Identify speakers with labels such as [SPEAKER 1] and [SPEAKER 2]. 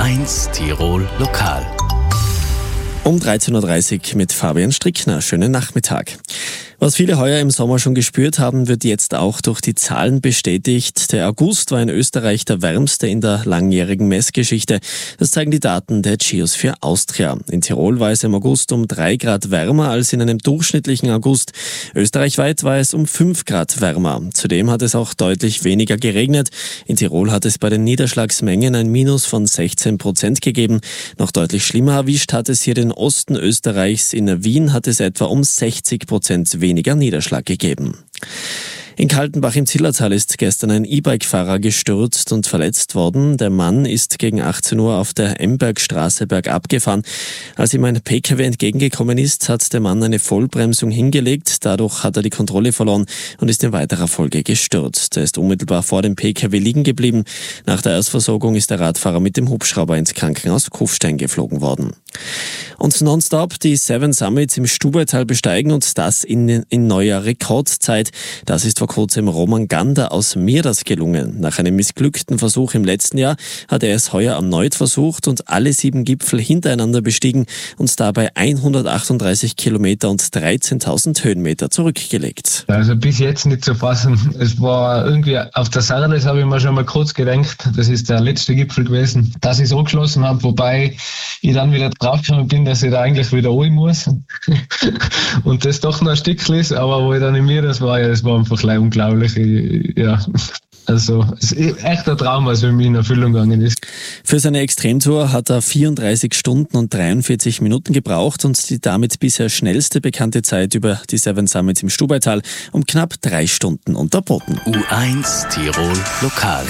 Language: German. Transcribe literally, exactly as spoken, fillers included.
[SPEAKER 1] eins Tirol Lokal.
[SPEAKER 2] Um dreizehn Uhr dreißig mit Fabian Strickner. Schönen Nachmittag. Was viele heuer im Sommer schon gespürt haben, wird jetzt auch durch die Zahlen bestätigt. Der August war in Österreich der wärmste in der langjährigen Messgeschichte. Das zeigen die Daten der Geosphere Austria. In Tirol war es im August um drei Grad wärmer als in einem durchschnittlichen August. Österreichweit war es um fünf Grad wärmer. Zudem hat es auch deutlich weniger geregnet. In Tirol hat es bei den Niederschlagsmengen ein Minus von sechzehn Prozent gegeben. Noch deutlich schlimmer erwischt hat es hier den Osten Österreichs. In Wien hat es etwa um sechzig Prozent weniger Niederschlag gegeben. In Kaltenbach im Zillertal ist gestern ein E-Bike-Fahrer gestürzt und verletzt worden. Der Mann ist gegen achtzehn Uhr auf der Embergstraße bergab gefahren. Als ihm ein P K W entgegengekommen ist, hat der Mann eine Vollbremsung hingelegt. Dadurch hat er die Kontrolle verloren und ist in weiterer Folge gestürzt. Er ist unmittelbar vor dem P K W liegen geblieben. Nach der Erstversorgung ist der Radfahrer mit dem Hubschrauber ins Krankenhaus Kufstein geflogen worden. Und nonstop die Seven Summits im Stubaital besteigen und das in, in neuer Rekordzeit. Das ist vor kurzem Roman Gander aus Miras gelungen. Nach einem missglückten Versuch im letzten Jahr hat er es heuer erneut versucht und alle sieben Gipfel hintereinander bestiegen und dabei hundertachtunddreißig Kilometer und dreizehntausend Höhenmeter zurückgelegt.
[SPEAKER 3] Also bis jetzt nicht zu fassen. Es war irgendwie auf der Sardes, habe ich mir schon mal kurz gedacht, das ist der letzte Gipfel gewesen, dass ich es angeschlossen habe, wobei ich dann wieder draufgekommen bin, dass ich da eigentlich wieder rein muss. Und das doch noch ein Stückchen ist, aber wo ich dann in mir das war, ja, das war einfach unglaublich. Ja. Also, es ist echt ein Traum, was für mich in Erfüllung gegangen ist.
[SPEAKER 2] Für seine Extremtour hat er vierunddreißig Stunden und dreiundvierzig Minuten gebraucht und die damit bisher schnellste bekannte Zeit über die Seven Summits im Stubaital um knapp drei Stunden unterboten.
[SPEAKER 1] U eins Tirol Lokal.